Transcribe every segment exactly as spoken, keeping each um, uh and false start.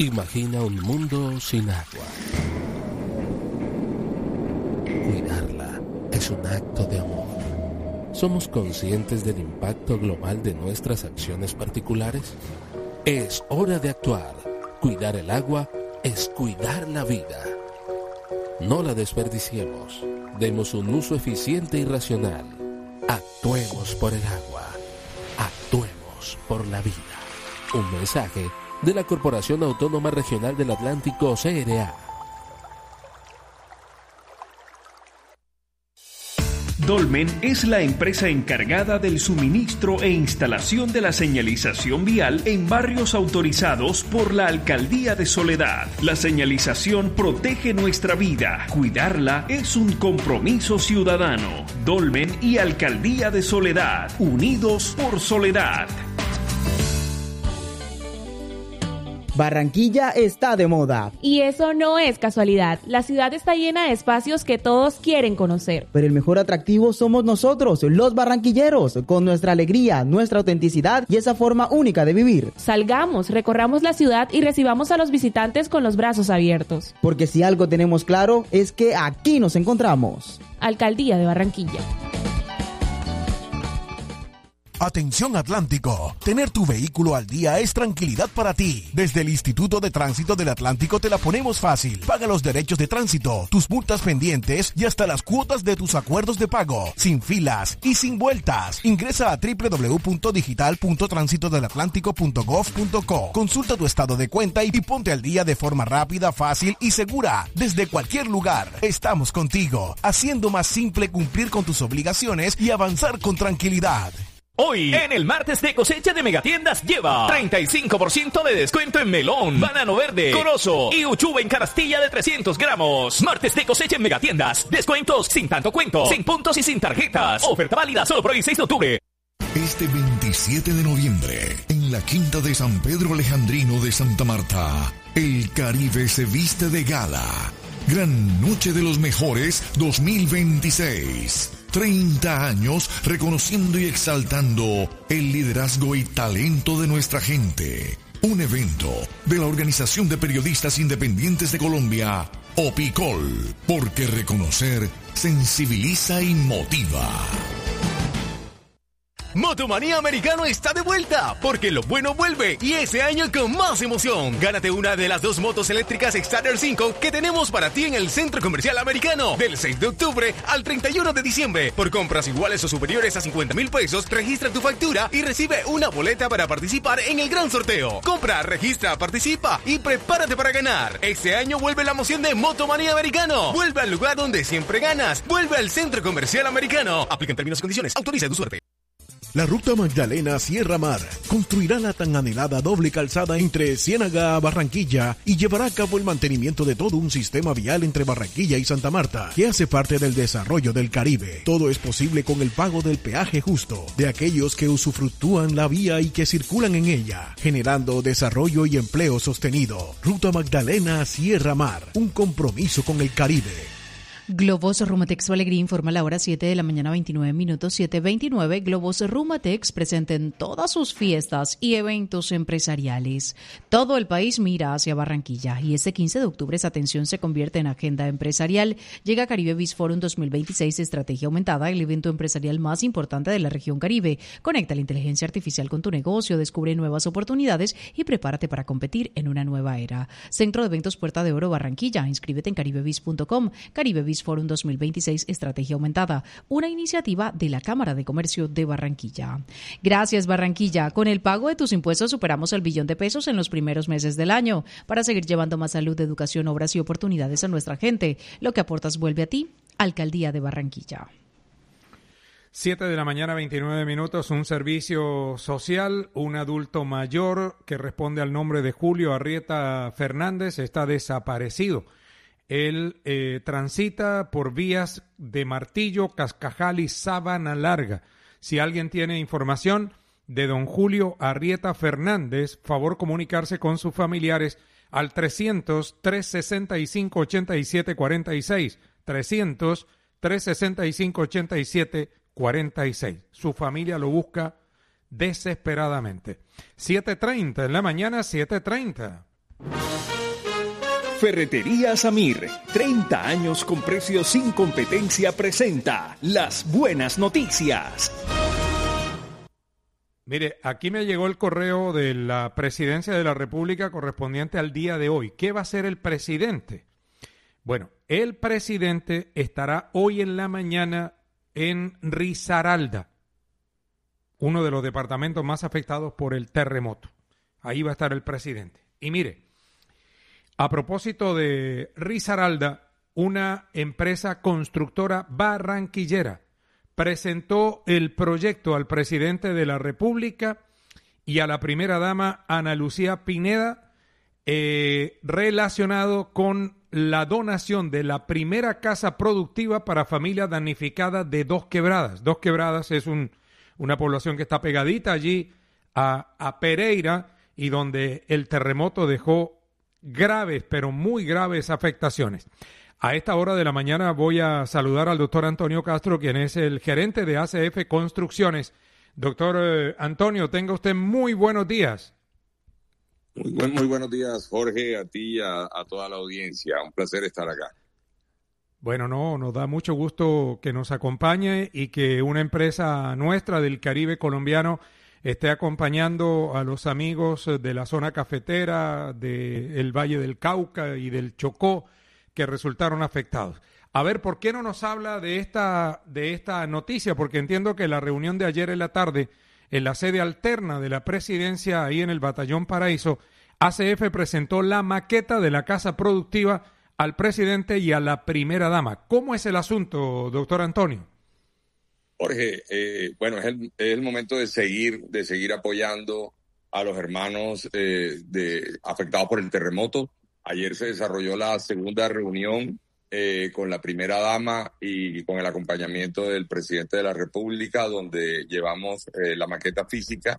Imagina un mundo sin agua. Cuidarla es un acto de amor. ¿Somos conscientes del impacto global de nuestras acciones particulares? Es hora de actuar. Cuidar el agua es cuidar la vida. No la desperdiciemos. Demos un uso eficiente y racional. Actuemos por el agua. Actuemos por la vida. Un mensaje de la Corporación Autónoma Regional del Atlántico, C R A. Dolmen es la empresa encargada del suministro e instalación de la señalización vial en barrios autorizados por la Alcaldía de Soledad. La señalización protege nuestra vida. Cuidarla es un compromiso ciudadano. Dolmen y Alcaldía de Soledad, unidos por Soledad. Barranquilla está de moda. Y eso no es casualidad. La ciudad está llena de espacios que todos quieren conocer. Pero el mejor atractivo somos nosotros, los barranquilleros, con nuestra alegría, nuestra autenticidad y esa forma única de vivir. Salgamos, recorramos la ciudad y recibamos a los visitantes con los brazos abiertos. Porque si algo tenemos claro es que aquí nos encontramos. Alcaldía de Barranquilla. Atención Atlántico, tener tu vehículo al día es tranquilidad para ti. Desde el Instituto de Tránsito del Atlántico te la ponemos fácil. Paga los derechos de tránsito, tus multas pendientes y hasta las cuotas de tus acuerdos de pago, sin filas y sin vueltas. Ingresa a doble u doble u doble u punto digital punto tránsito del atlántico punto gov punto co. Consulta tu estado de cuenta y ponte al día de forma rápida, fácil y segura. Desde cualquier lugar, estamos contigo, haciendo más simple cumplir con tus obligaciones y avanzar con tranquilidad. Hoy, en el martes de cosecha de Megatiendas, lleva treinta y cinco por ciento de descuento en melón, banano verde, corozo y uchuva en canastilla de trescientos gramos. Martes de cosecha en Megatiendas. Descuentos sin tanto cuento, sin puntos y sin tarjetas. Oferta válida solo por el seis de octubre. Este veintisiete de noviembre, en la Quinta de San Pedro Alejandrino de Santa Marta, el Caribe se viste de gala. Gran Noche de los Mejores dos mil veintiséis. treinta años reconociendo y exaltando el liderazgo y talento de nuestra gente. Un evento de la Organización de Periodistas Independientes de Colombia, OPICOL, porque reconocer sensibiliza y motiva. Motomanía Americano está de vuelta, porque lo bueno vuelve, y ese año con más emoción. Gánate una de las dos motos eléctricas Starter cinco que tenemos para ti en el Centro Comercial Americano, del seis de octubre al treinta y uno de diciembre. Por compras iguales o superiores a cincuenta mil pesos, registra tu factura y recibe una boleta para participar en el gran sorteo. Compra, registra, participa y prepárate para ganar. Este año vuelve la emoción de Motomanía Americano. Vuelve al lugar donde siempre ganas. Vuelve al Centro Comercial Americano. Aplica en términos y condiciones. Autoriza tu suerte. La Ruta Magdalena Sierra Mar construirá la tan anhelada doble calzada entre Ciénaga a Barranquilla y llevará a cabo el mantenimiento de todo un sistema vial entre Barranquilla y Santa Marta, que hace parte del desarrollo del Caribe. Todo es posible con el pago del peaje justo de aquellos que usufructúan la vía y que circulan en ella, generando desarrollo y empleo sostenido. Ruta Magdalena Sierra Mar, un compromiso con el Caribe. Globos Rumatex su alegría informa a la hora siete de la mañana, veintinueve minutos, siete veintinueve. Globos Rumatex presenten todas sus fiestas y eventos empresariales. Todo el país mira hacia Barranquilla y este quince de octubre esa atención se convierte en agenda empresarial. Llega Caribe Biz Forum dos mil veintiséis, Estrategia Aumentada, el evento empresarial más importante de la región Caribe. Conecta la inteligencia artificial con tu negocio, descubre nuevas oportunidades y prepárate para competir en una nueva era. Centro de Eventos Puerta de Oro Barranquilla. Inscríbete en caribe biz punto com. Caribe Biz Forum dos mil veintiséis, Estrategia Aumentada, una iniciativa de la Cámara de Comercio de Barranquilla. Gracias, Barranquilla. Con el pago de tus impuestos superamos el billón de pesos en los primeros meses del año para seguir llevando más salud, educación, obras y oportunidades a nuestra gente. Lo que aportas vuelve a ti. Alcaldía de Barranquilla. siete de la mañana, veintinueve minutos, un servicio social, un adulto mayor que responde al nombre de Julio Arrieta Fernández está desaparecido. Él eh, transita por vías de Martillo, Cascajal y Sabana Larga. Si alguien tiene información de don Julio Arrieta Fernández, favor comunicarse con sus familiares al trescientos, trescientos sesenta y cinco, ochenta y siete cuarenta y seis, trescientos, trescientos sesenta y cinco, ochenta y siete cuarenta y seis. Su familia lo busca desesperadamente. siete treinta en la mañana, siete treinta. Ferretería Samir, treinta años con precios sin competencia, presenta las buenas noticias. Mire, aquí me llegó el correo de la Presidencia de la República correspondiente al día de hoy. ¿Qué va a hacer el presidente? Bueno, el presidente estará hoy en la mañana en Risaralda, uno de los departamentos más afectados por el terremoto. Ahí va a estar el presidente. Y mire, a propósito de Risaralda, una empresa constructora barranquillera presentó el proyecto al presidente de la República y a la primera dama Ana Lucía Pineda eh, relacionado con la donación de la primera casa productiva para familias damnificadas de Dos Quebradas. Dos Quebradas es un, una población que está pegadita allí a, a Pereira y donde el terremoto dejó graves, pero muy graves afectaciones. A esta hora de la mañana voy a saludar al doctor Antonio Castro, quien es el gerente de A C F Construcciones. Doctor eh, Antonio, tenga usted muy buenos días. Muy, buen, muy buenos días, Jorge, a ti y a, a toda la audiencia. Un placer estar acá. Bueno, no, nos da mucho gusto que nos acompañe y que una empresa nuestra del Caribe colombiano esté acompañando a los amigos de la zona cafetera, del Valle del Cauca y del Chocó, que resultaron afectados. A ver, ¿por qué no nos habla de esta, de esta noticia? Porque entiendo que la reunión de ayer en la tarde, en la sede alterna de la presidencia, ahí en el Batallón Paraíso, A C F presentó la maqueta de la casa productiva al presidente y a la primera dama. ¿Cómo es el asunto, doctor Antonio? Jorge, eh, bueno, es el, es el momento de seguir, de seguir apoyando a los hermanos eh, de, afectados por el terremoto. Ayer se desarrolló la segunda reunión eh, con la primera dama y con el acompañamiento del presidente de la República, donde llevamos eh, la maqueta física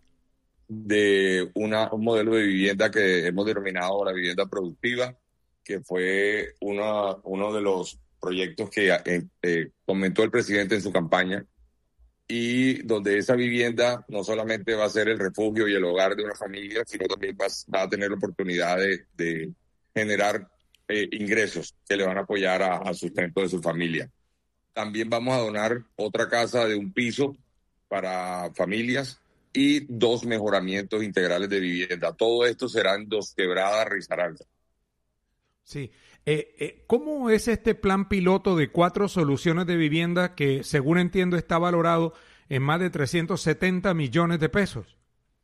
de una, un modelo de vivienda que hemos denominado la vivienda productiva, que fue una, uno de los proyectos que eh, eh, comentó el presidente en su campaña, y donde esa vivienda no solamente va a ser el refugio y el hogar de una familia, sino también va, va a tener la oportunidad de, de generar eh, ingresos que le van a apoyar a- al sustento de su familia. También vamos a donar otra casa de un piso para familias y dos mejoramientos integrales de vivienda. Todo esto será en Dos Quebradas, Risaralda. Sí. Eh, eh, ¿Cómo es este plan piloto de cuatro soluciones de vivienda que, según entiendo, está valorado en más de trescientos setenta millones de pesos?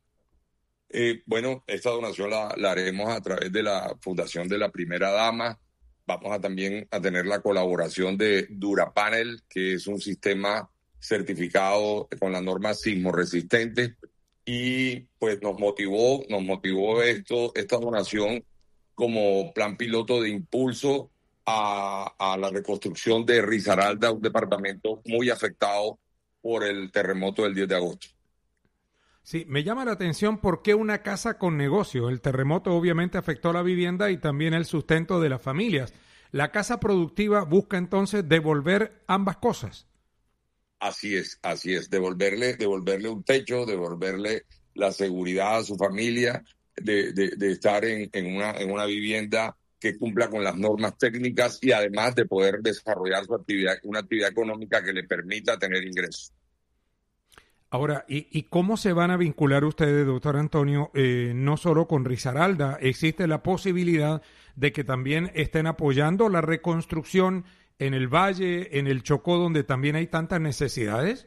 Eh, bueno, esta donación la, la haremos a través de la Fundación de la Primera Dama. Vamos a también a tener la colaboración de Durapanel, que es un sistema certificado con la norma sismo resistente, y pues nos motivó, nos motivó esto, esta donación como plan piloto de impulso a, a la reconstrucción de Risaralda, un departamento muy afectado por el terremoto del diez de agosto. Sí, me llama la atención por qué una casa con negocio. El terremoto obviamente afectó la vivienda y también el sustento de las familias. La casa productiva busca entonces devolver ambas cosas. Así es, así es, devolverle, devolverle un techo, devolverle la seguridad a su familia, de, de, de estar en, en, una, en una vivienda que cumpla con las normas técnicas y además de poder desarrollar su actividad, una actividad económica que le permita tener ingresos. Ahora, ¿y, y cómo se van a vincular ustedes, doctor Antonio, eh, no solo con Risaralda? ¿Existe la posibilidad de que también estén apoyando la reconstrucción en el Valle, en el Chocó, donde también hay tantas necesidades?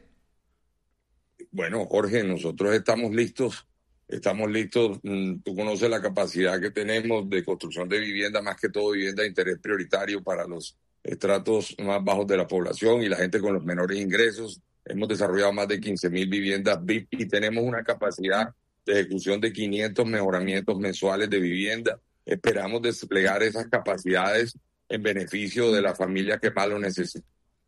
Bueno, Jorge, nosotros estamos listos, estamos listos. Mm, Tú conoces la capacidad que tenemos de construcción de vivienda, más que todo vivienda de interés prioritario para los estratos más bajos de la población y la gente con los menores ingresos. Hemos desarrollado más de quince mil viviendas V I P y tenemos una capacidad de ejecución de quinientos mejoramientos mensuales de vivienda. Esperamos desplegar esas capacidades en beneficio de la familia que más lo necesita.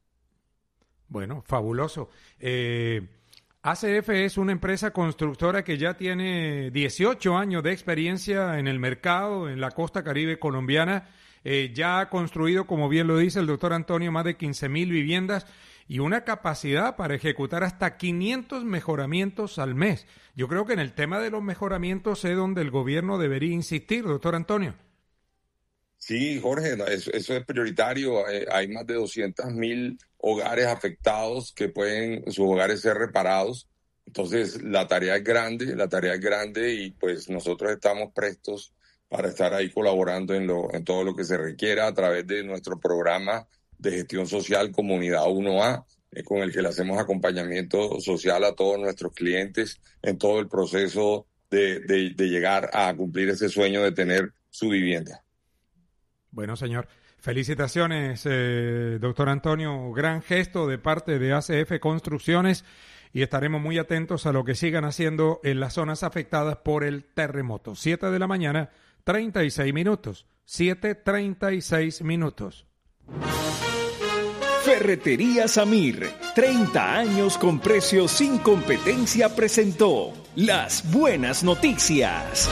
Bueno, fabuloso. Eh, A C F es una empresa constructora que ya tiene dieciocho años de experiencia en el mercado, en la costa caribe colombiana. Eh, ya ha construido, como bien lo dice el doctor Antonio, más de quince mil viviendas y una capacidad para ejecutar hasta quinientos mejoramientos al mes. Yo creo que en el tema de los mejoramientos es donde el gobierno debería insistir, doctor Antonio. Sí, Jorge, eso, eso es prioritario. Eh, hay más de doscientos mil hogares afectados que pueden sus hogares ser reparados. Entonces, la tarea es grande, la tarea es grande y pues nosotros estamos prestos para estar ahí colaborando en, lo, en todo lo que se requiera a través de nuestro programa de gestión social Comunidad uno A, eh, con el que le hacemos acompañamiento social a todos nuestros clientes en todo el proceso de, de, de llegar a cumplir ese sueño de tener su vivienda. Bueno, señor, felicitaciones, eh, doctor Antonio, gran gesto de parte de A C F Construcciones y estaremos muy atentos a lo que sigan haciendo en las zonas afectadas por el terremoto. Siete de la mañana, treinta y seis minutos. Siete, treinta y seis minutos. Ferretería Samir, treinta años con precios sin competencia, presentó las buenas noticias.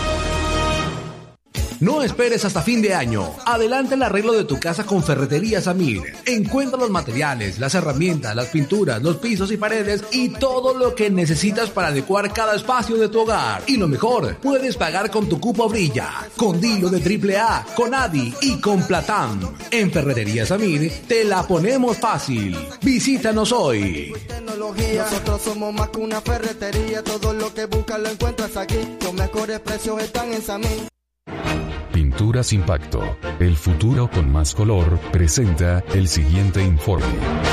No esperes hasta fin de año. Adelanta el arreglo de tu casa con Ferretería Samir. Encuentra los materiales, las herramientas, las pinturas, los pisos y paredes y todo lo que necesitas para adecuar cada espacio de tu hogar. Y lo mejor, puedes pagar con tu cupo Brilla, con Dilo de triple A, con Adi y con Platán. En Ferretería Samir te la ponemos fácil. Visítanos hoy. Nosotros somos más que una ferretería. Todo lo que buscas lo encuentras aquí. Los mejores precios están en Samir. Pinturas Impacto, el futuro con más color, presenta el siguiente informe.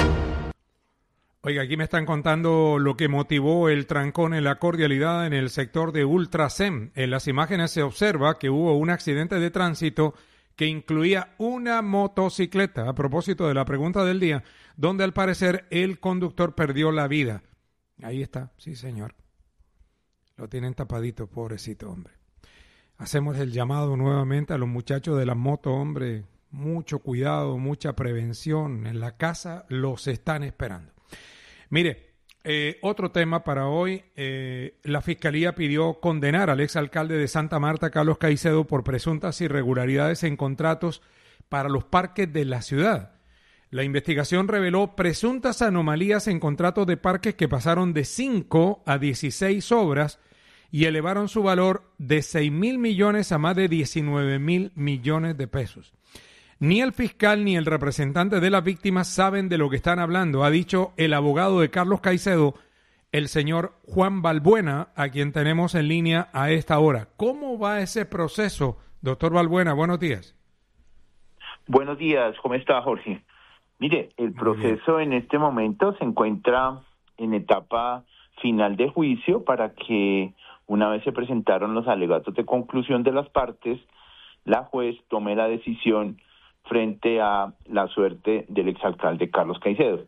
Oiga, aquí me están contando lo que motivó el trancón en la cordialidad en el sector de Ultracem. En las imágenes se observa que hubo un accidente de tránsito que incluía una motocicleta, a propósito de la pregunta del día, donde al parecer el conductor perdió la vida. Ahí está, sí señor. Lo tienen tapadito, pobrecito hombre. Hacemos el llamado nuevamente a los muchachos de la moto, hombre, mucho cuidado, mucha prevención. En la casa los están esperando. Mire, eh, otro tema para hoy. Eh, la Fiscalía pidió condenar al exalcalde de Santa Marta, Carlos Caicedo, por presuntas irregularidades en contratos para los parques de la ciudad. La investigación reveló presuntas anomalías en contratos de parques que pasaron de cinco a dieciséis obras y elevaron su valor de seis mil millones a más de diecinueve mil millones de pesos. Ni el fiscal ni el representante de las víctimas saben de lo que están hablando, ha dicho el abogado de Carlos Caicedo, el señor Juan Balbuena, a quien tenemos en línea a esta hora. ¿Cómo va ese proceso, doctor Balbuena? Buenos días. Buenos días, ¿cómo está, Jorge? Mire, el proceso en este momento se encuentra en etapa final de juicio para que, una vez se presentaron los alegatos de conclusión de las partes, la juez tome la decisión frente a la suerte del exalcalde Carlos Caicedo.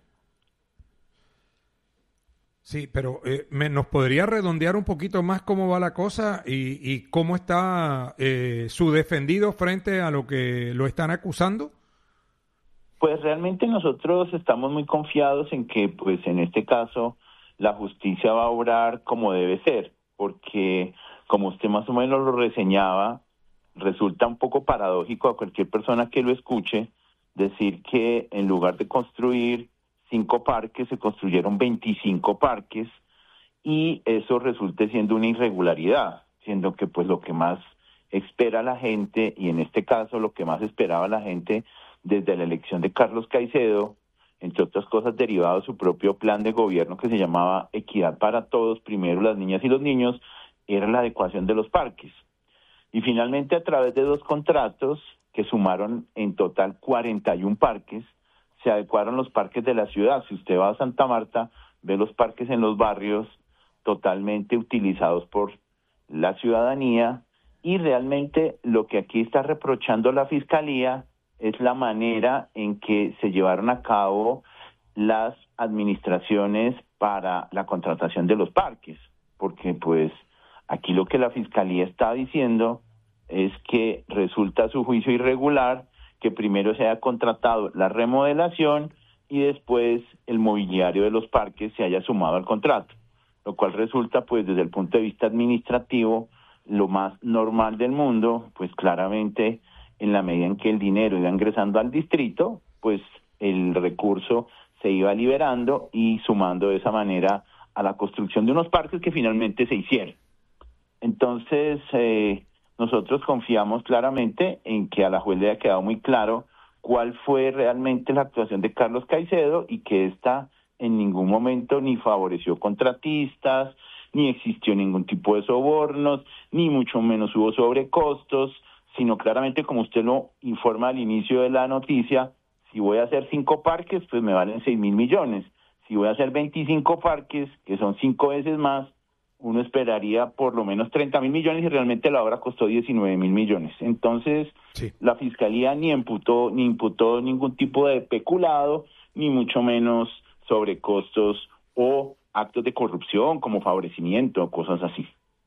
Sí, pero eh, me, ¿nos podría redondear un poquito más cómo va la cosa y, y cómo está eh, su defendido frente a lo que lo están acusando? Pues realmente nosotros estamos muy confiados en que, pues en este caso, la justicia va a obrar como debe ser, porque como usted más o menos lo reseñaba, resulta un poco paradójico a cualquier persona que lo escuche decir que en lugar de construir cinco parques, se construyeron veinticinco parques y eso resulte siendo una irregularidad, siendo que pues lo que más espera la gente, y en este caso lo que más esperaba la gente desde la elección de Carlos Caicedo, entre otras cosas derivado de su propio plan de gobierno que se llamaba Equidad para Todos, primero las niñas y los niños, era la adecuación de los parques. Y finalmente, a través de dos contratos que sumaron en total cuarenta y un parques, se adecuaron los parques de la ciudad. Si usted va a Santa Marta, ve los parques en los barrios totalmente utilizados por la ciudadanía, y realmente lo que aquí está reprochando la Fiscalía es la manera en que se llevaron a cabo las administraciones para la contratación de los parques, porque pues aquí lo que la Fiscalía está diciendo es que resulta a su juicio irregular que primero se haya contratado la remodelación y después el mobiliario de los parques se haya sumado al contrato, lo cual resulta pues desde el punto de vista administrativo lo más normal del mundo, pues claramente en la medida en que el dinero iba ingresando al distrito, pues el recurso se iba liberando y sumando de esa manera a la construcción de unos parques que finalmente se hicieron. Entonces, eh, nosotros confiamos claramente en que a la juez le haya quedado muy claro cuál fue realmente la actuación de Carlos Caicedo y que ésta en ningún momento ni favoreció contratistas, ni existió ningún tipo de sobornos, ni mucho menos hubo sobrecostos, sino claramente, como usted lo informa al inicio de la noticia, si voy a hacer cinco parques, pues me valen seis mil millones. Si voy a hacer veinticinco parques, que son cinco veces más, uno esperaría por lo menos treinta mil millones y realmente la obra costó diecinueve mil millones. Entonces, sí. La Fiscalía ni imputó, ni imputó ningún tipo de peculado, ni mucho menos sobrecostos o actos de corrupción como favorecimiento, cosas así.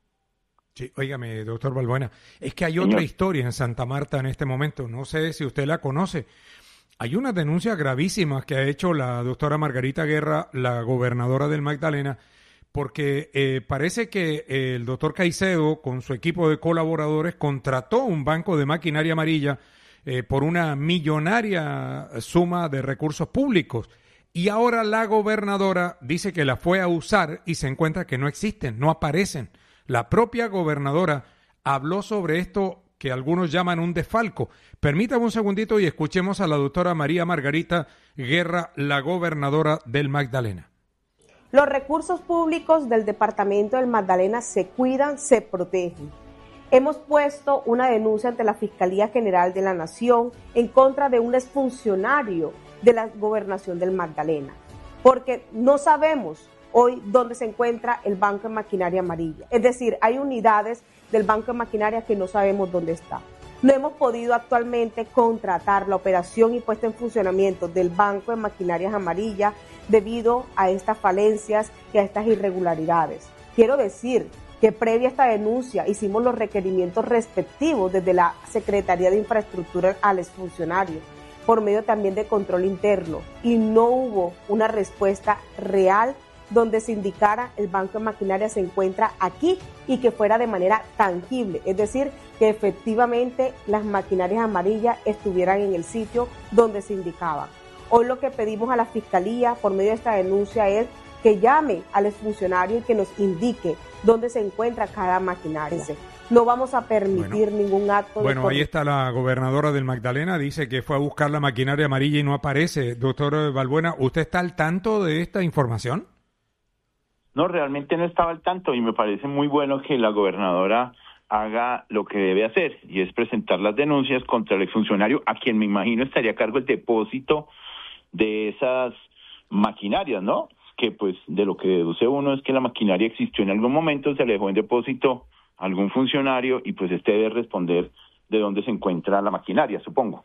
Sí, óigame, doctor Balbuena, es que hay Señor. otra historia en Santa Marta en este momento, no sé si usted la conoce. Hay unas denuncias gravísimas que ha hecho la doctora Margarita Guerra, la gobernadora del Magdalena, porque eh, parece que eh, el doctor Caicedo, con su equipo de colaboradores, contrató un banco de maquinaria amarilla eh, por una millonaria suma de recursos públicos. Y ahora la gobernadora dice que la fue a usar y se encuentra que no existen, no aparecen. La propia gobernadora habló sobre esto que algunos llaman un desfalco. Permítame un segundito y escuchemos a la doctora María Margarita Guerra, la gobernadora del Magdalena. Los recursos públicos del departamento del Magdalena se cuidan, se protegen. Hemos puesto una denuncia ante la Fiscalía General de la Nación en contra de un exfuncionario de la gobernación del Magdalena, porque no sabemos hoy dónde se encuentra el Banco de Maquinaria Amarilla. Es decir, hay unidades del Banco de Maquinaria que no sabemos dónde está. No hemos podido actualmente contratar la operación y puesta en funcionamiento del Banco de Maquinarias Amarilla debido a estas falencias y a estas irregularidades. Quiero decir que previa a esta denuncia hicimos los requerimientos respectivos desde la Secretaría de Infraestructura al exfuncionario, por medio también de control interno, y no hubo una respuesta real donde se indicara el Banco de Maquinaria se encuentra aquí y que fuera de manera tangible, es decir, que efectivamente las maquinarias amarillas estuvieran en el sitio donde se indicaba. Hoy lo que pedimos a la Fiscalía por medio de esta denuncia es que llame al exfuncionario y que nos indique dónde se encuentra cada maquinaria. No vamos a permitir bueno, ningún acto Bueno, de ahí está la gobernadora del Magdalena, dice que fue a buscar la maquinaria amarilla y no aparece. Doctor Balbuena, ¿usted está al tanto de esta información? No, realmente no estaba al tanto y me parece muy bueno que la gobernadora haga lo que debe hacer y es presentar las denuncias contra el exfuncionario, a quien me imagino estaría a cargo el depósito de esas maquinarias, ¿no? Que pues de lo que deduce uno es que la maquinaria existió en algún momento, se le dejó en depósito a algún funcionario y pues este debe responder de dónde se encuentra la maquinaria, supongo.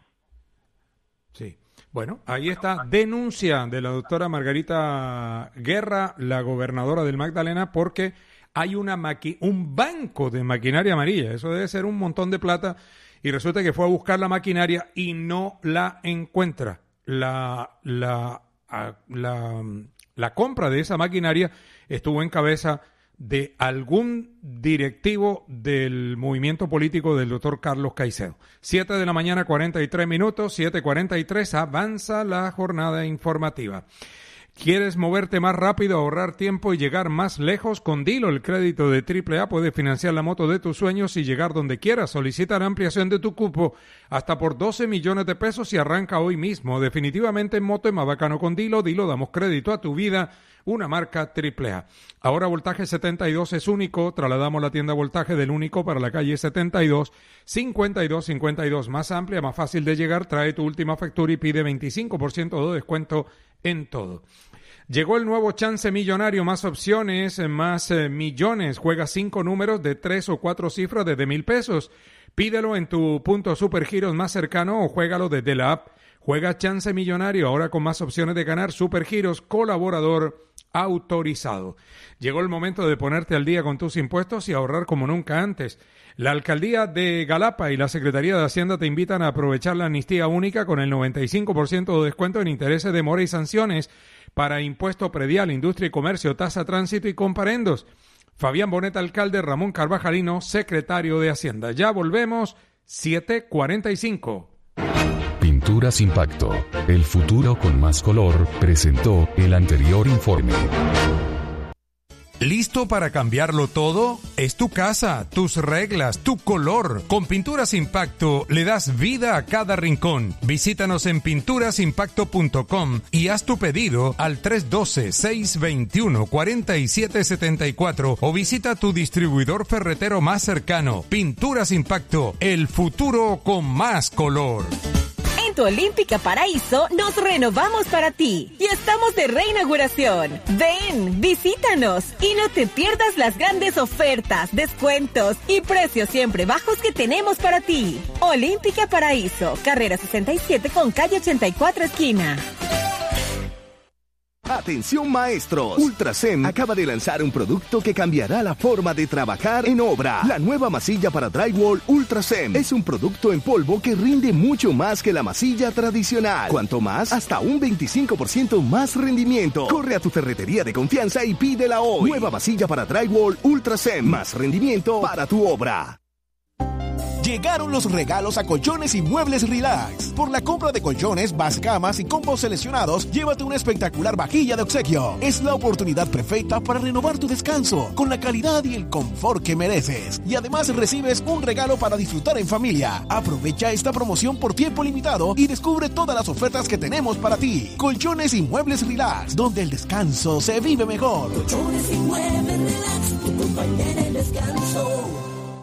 Sí. Bueno, ahí está denuncia de la doctora Margarita Guerra, la gobernadora del Magdalena, porque hay una maqui- un banco de maquinaria amarilla. Eso debe ser un montón de plata y resulta que fue a buscar la maquinaria y no la encuentra. La, la, a, la, la compra de esa maquinaria estuvo en cabeza de algún directivo del movimiento político del doctor Carlos Caicedo. Siete de la mañana, cuarenta y tres minutos, siete cuarenta y tres, avanza la jornada informativa. ¿Quieres moverte más rápido, ahorrar tiempo y llegar más lejos? Con Dilo, el crédito de triple A, puedes financiar la moto de tus sueños y llegar donde quieras. Solicita la ampliación de tu cupo hasta por doce millones de pesos y arranca hoy mismo. Definitivamente en moto es más bacano con Dilo. Dilo, damos crédito a tu vida. Una marca triple A. Ahora Voltaje setenta y dos es único. Trasladamos la tienda Voltaje del único para la calle setenta y dos, cincuenta y dos cincuenta y dos. Más amplia, más fácil de llegar. Trae tu última factura y pide veinticinco por ciento de descuento en todo. Llegó el nuevo chance millonario, más opciones, más eh, millones. Juega cinco números de tres o cuatro cifras desde mil pesos. Pídelo en tu punto Supergiros más cercano o juégalo desde la app. Juega chance millonario, ahora con más opciones de ganar. Supergiros, colaborador autorizado. Llegó el momento de ponerte al día con tus impuestos y ahorrar como nunca antes. La Alcaldía de Galapa y la Secretaría de Hacienda te invitan a aprovechar la amnistía única con el noventa y cinco por ciento de descuento en intereses de mora y sanciones para impuesto predial, industria y comercio, tasa tránsito y comparendos. Fabián Boneta, alcalde, Ramón Carvajalino, secretario de Hacienda. Ya volvemos, siete cuarenta y cinco. Pinturas Impacto, el futuro con más color, presentó el anterior informe. ¿Listo para cambiarlo todo? Es tu casa, tus reglas, tu color. Con Pinturas Impacto le das vida a cada rincón. Visítanos en pinturas impacto punto com y haz tu pedido al tres uno dos, seis dos uno, cuatro siete siete cuatro o visita tu distribuidor ferretero más cercano. Pinturas Impacto, el futuro con más color. En tu Olímpica Paraíso nos renovamos para ti y estamos de reinauguración. Ven, visítanos y no te pierdas las grandes ofertas, descuentos y precios siempre bajos que tenemos para ti. Olímpica Paraíso, carrera sesenta y siete con calle ochenta y cuatro esquina. Atención maestros, Ultrasem acaba de lanzar un producto que cambiará la forma de trabajar en obra. La nueva masilla para drywall Ultrasem es un producto en polvo que rinde mucho más que la masilla tradicional. Cuanto más, hasta un veinticinco por ciento más rendimiento. Corre a tu ferretería de confianza y pídela hoy. Nueva masilla para drywall Ultrasem, más rendimiento para tu obra. Llegaron los regalos a Colchones y Muebles Relax. Por la compra de colchones, bascamas y combos seleccionados, llévate una espectacular vajilla de obsequio. Es la oportunidad perfecta para renovar tu descanso con la calidad y el confort que mereces. Y además recibes un regalo para disfrutar en familia. Aprovecha esta promoción por tiempo limitado y descubre todas las ofertas que tenemos para ti. Colchones y Muebles Relax, donde el descanso se vive mejor. Colchones y Muebles Relax, tu compañera en descanso.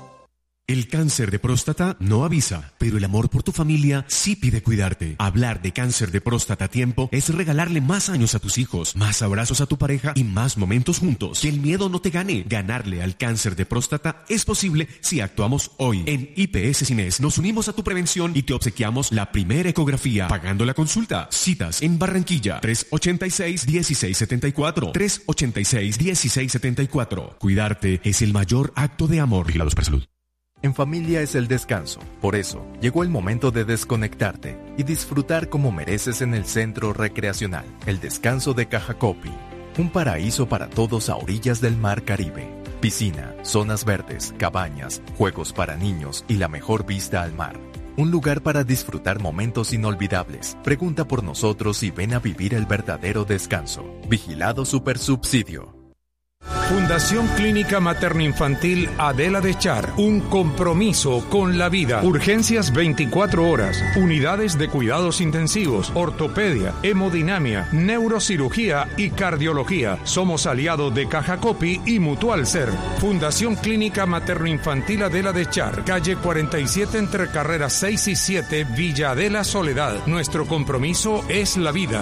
El cáncer de próstata no avisa, pero el amor por tu familia sí pide cuidarte. Hablar de cáncer de próstata a tiempo es regalarle más años a tus hijos, más abrazos a tu pareja y más momentos juntos. Que el miedo no te gane. Ganarle al cáncer de próstata es posible si actuamos hoy. En I P S Cines nos unimos a tu prevención y te obsequiamos la primera ecografía, pagando la consulta. Citas en Barranquilla, tres ochenta y seis, dieciséis setenta y cuatro, tres ochenta y seis, dieciséis setenta y cuatro. Cuidarte es el mayor acto de amor. Vigilados por Salud. En familia es el descanso. Por eso, llegó el momento de desconectarte y disfrutar como mereces en el Centro Recreacional, el Descanso de Cajacopi. Un paraíso para todos a orillas del Mar Caribe. Piscina, zonas verdes, cabañas, juegos para niños y la mejor vista al mar. Un lugar para disfrutar momentos inolvidables. Pregunta por nosotros y ven a vivir el verdadero descanso. Vigilado Supersubsidio. Fundación Clínica Materno-Infantil Adela de Char, un compromiso con la vida. Urgencias veinticuatro horas, unidades de cuidados intensivos, ortopedia, hemodinamia, neurocirugía y cardiología. Somos aliados de Cajacopi y Mutual Ser. Fundación Clínica Materno-Infantil Adela de Char, calle cuarenta y siete entre carreras seis y siete, Villa Adela Soledad. Nuestro compromiso es la vida.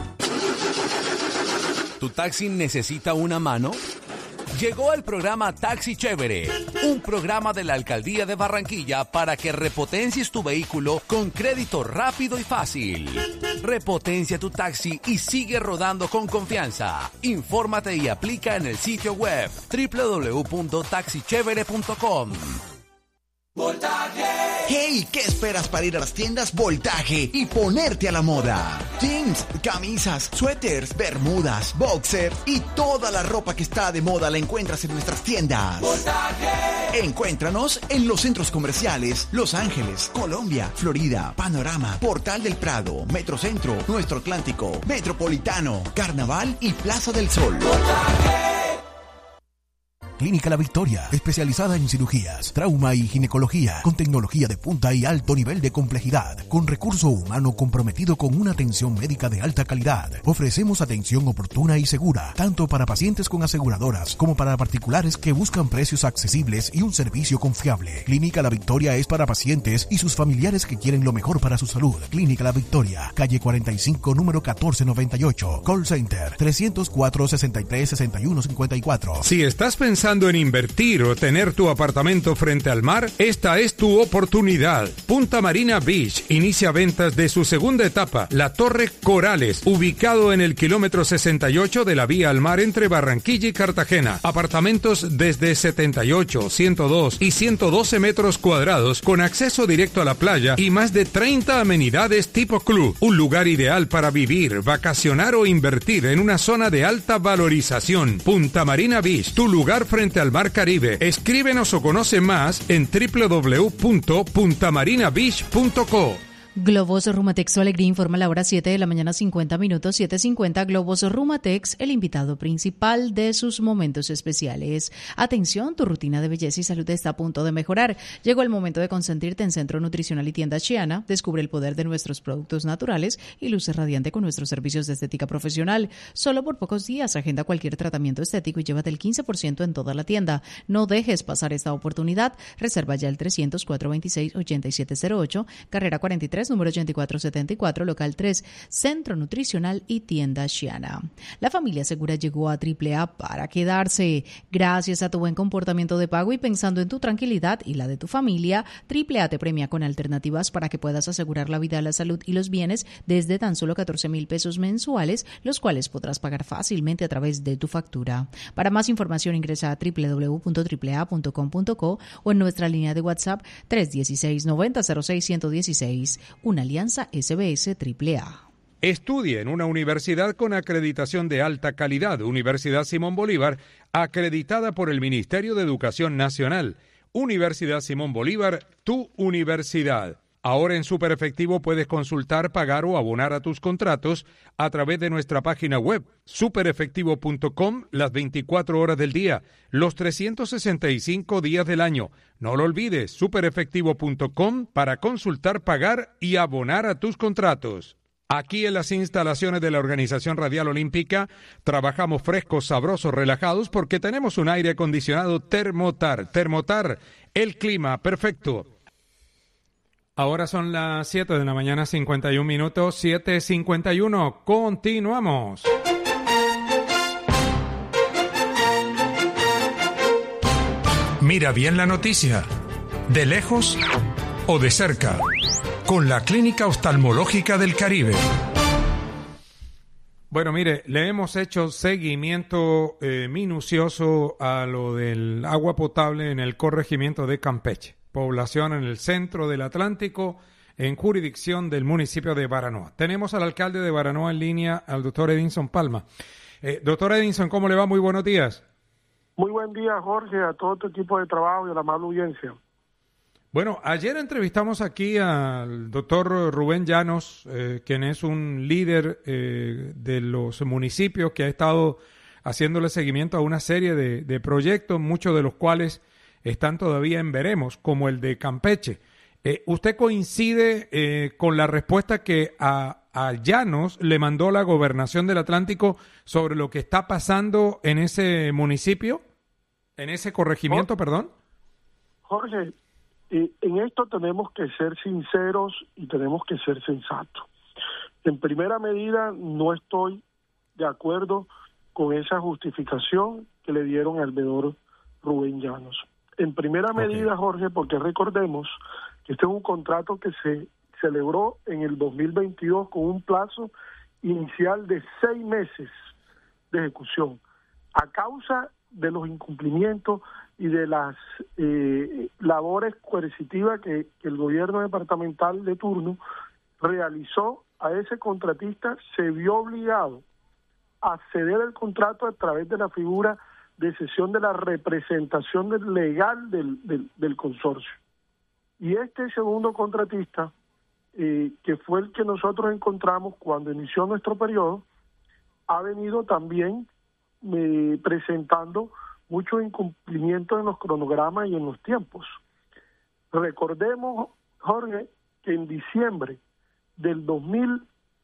¿Tu taxi necesita una mano? Llegó el programa Taxi Chévere, un programa de la Alcaldía de Barranquilla para que repotencies tu vehículo con crédito rápido y fácil. Repotencia tu taxi y sigue rodando con confianza. Infórmate y aplica en el sitio web doble u doble u doble u punto taxi chévere punto com. ¡Voltaje! ¡Hey! ¿Qué esperas para ir a las tiendas Voltaje y ponerte a la moda? Jeans, camisas, suéteres, bermudas, boxer y toda la ropa que está de moda la encuentras en nuestras tiendas. ¡Voltaje! Encuéntranos en los centros comerciales Los Ángeles, Colombia, Florida, Panorama, Portal del Prado, Metrocentro, Nuestro Atlántico, Metropolitano, Carnaval y Plaza del Sol. ¡Voltaje! Clínica La Victoria, especializada en cirugías, trauma y ginecología, con tecnología de punta y alto nivel de complejidad, con recurso humano comprometido con una atención médica de alta calidad. Ofrecemos atención oportuna y segura, tanto para pacientes con aseguradoras como para particulares que buscan precios accesibles y un servicio confiable. Clínica La Victoria es para pacientes y sus familiares que quieren lo mejor para su salud. Clínica La Victoria, calle cuarenta y cinco, número catorce noventa y ocho, call center trescientos cuatro, sesenta y tres, sesenta y uno cincuenta y cuatro. Si estás pensando en invertir o tener tu apartamento frente al mar, esta es tu oportunidad. Punta Marina Beach inicia ventas de su segunda etapa, la Torre Corales, ubicado en el kilómetro sesenta y ocho de la vía al mar entre Barranquilla y Cartagena. Apartamentos desde setenta y ocho, ciento dos y ciento doce metros cuadrados con acceso directo a la playa y más de treinta amenidades tipo club. Un lugar ideal para vivir, vacacionar o invertir en una zona de alta valorización. Punta Marina Beach, tu lugar frente al Mar Caribe. Escríbenos o conoce más en doble u doble u doble u punto punta marina beach punto co. Globos Rumatex, su alegría informa a la hora siete de la mañana, cincuenta minutos, siete cincuenta. Globos Rumatex, el invitado principal de sus momentos especiales. Atención, tu rutina de belleza y salud está a punto de mejorar. Llegó el momento de consentirte en Centro Nutricional y Tienda Chiana. Descubre el poder de nuestros productos naturales y luce radiante con nuestros servicios de estética profesional. Solo por pocos días, agenda cualquier tratamiento estético y llévate el quince por ciento en toda la tienda. No dejes pasar esta oportunidad. Reserva ya el trescientos, cuatrocientos veintiséis, ochenta y siete cero ocho, carrera cuarenta y tres, número ochenta y cuatro setenta y cuatro, local tres, Centro Nutricional y Tienda Chiana. La familia segura llegó a Triple A para quedarse. Gracias a tu buen comportamiento de pago y pensando en tu tranquilidad y la de tu familia, Triple A te premia con alternativas para que puedas asegurar la vida, la salud y los bienes desde tan solo catorce mil pesos mensuales, los cuales podrás pagar fácilmente a través de tu factura. Para más información ingresa a doble u doble u doble u punto triple a punto com punto co o en nuestra línea de WhatsApp tres uno seis, noventa cero seis, ciento dieciséis. Una alianza S B S Triple A. Estudie en una universidad con acreditación de alta calidad, Universidad Simón Bolívar, acreditada por el Ministerio de Educación Nacional. Universidad Simón Bolívar, tu universidad. Ahora en Super Efectivo puedes consultar, pagar o abonar a tus contratos a través de nuestra página web, super efectivo punto com, las veinticuatro horas del día, los trescientos sesenta y cinco días del año. No lo olvides, super efectivo punto com para consultar, pagar y abonar a tus contratos. Aquí en las instalaciones de la Organización Radial Olímpica trabajamos frescos, sabrosos, relajados porque tenemos un aire acondicionado Thermotar. Thermotar, el clima perfecto. Ahora son las siete de la mañana, cincuenta y un minutos, siete cincuenta y uno. Continuamos. Mira bien la noticia, de lejos o de cerca, con la Clínica Oftalmológica del Caribe. Bueno, mire, le hemos hecho seguimiento eh, minucioso a lo del agua potable en el corregimiento de Campeche, población en el centro del Atlántico, en jurisdicción del municipio de Baranoa. Tenemos al alcalde de Baranoa en línea, al doctor Edinson Palma. Eh, doctor Edinson, ¿cómo le va? Muy buenos días. Muy buen día, Jorge, a todo tu equipo de trabajo y a la amable audiencia. Bueno, ayer entrevistamos aquí al doctor Rubén Llanos, eh, quien es un líder eh, de los municipios que ha estado haciéndole seguimiento a una serie de, de proyectos, muchos de los cuales están todavía en veremos, como el de Campeche. Eh, ¿Usted coincide eh, con la respuesta que a, a Llanos le mandó la Gobernación del Atlántico sobre lo que está pasando en ese municipio, en ese corregimiento, Jorge, perdón? Jorge, eh, en esto tenemos que ser sinceros y tenemos que ser sensatos. En primera medida, no estoy de acuerdo con esa justificación que le dieron al veedor Rubén Llanos. En primera okay. medida, Jorge, porque recordemos que este es un contrato que se celebró en el dos mil veintidós con un plazo inicial de seis meses de ejecución. A causa de los incumplimientos y de las eh, labores coercitivas que, que el gobierno departamental de turno realizó a ese contratista, se vio obligado a ceder el contrato a través de la figura de cesión de la representación legal del, del, del consorcio. Y este segundo contratista, eh, que fue el que nosotros encontramos cuando inició nuestro periodo, ha venido también eh, presentando muchos incumplimientos en los cronogramas y en los tiempos. Recordemos, Jorge, que en diciembre del dos mil